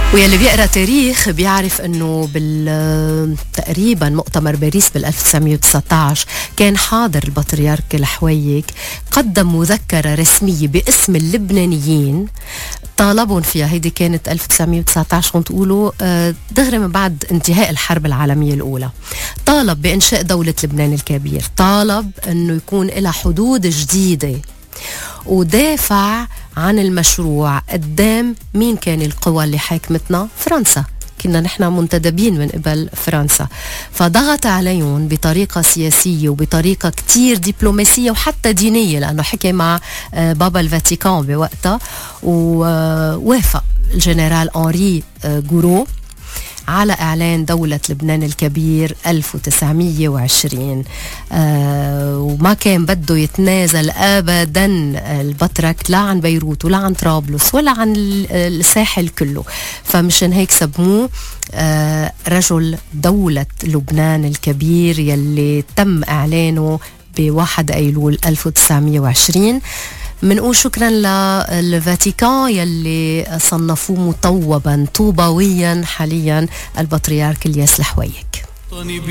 ويلي بيقرأ تاريخ بيعرف أنه تقريبا مؤتمر باريس بال1919 كان حاضر البطريرك الحويك، قدم مذكرة رسمية باسم اللبنانيين طالبهم فيها. هيدي كانت 1919 كنت تقولوا دغري من بعد انتهاء الحرب العالمية الأولى. طالب بإنشاء دولة لبنان الكبير، طالب أنه يكون لها حدود جديدة، ودافع عن المشروع قدام مين كان القوى اللي حاكمتنا؟ فرنسا. كنا نحن منتدبين من قبل فرنسا، فضغط عليهم بطريقة سياسية وبطريقة كتير دبلوماسية وحتى دينية، لأنه حكي مع بابا الفاتيكان بوقتها، ووافق الجنرال أنري غورو على إعلان دولة لبنان الكبير 1920. وما كان بده يتنازل أبدا البطرك لا عن بيروت ولا عن طرابلس ولا عن الساحل كله، فمشان هيك سموه رجل دولة لبنان الكبير، يلي تم إعلانه ب1 أيلول 1920. منقول شكرا للفاتيكان يلي صنفوه مطوبا طوبويا حاليا البطريرك الياس الحويك.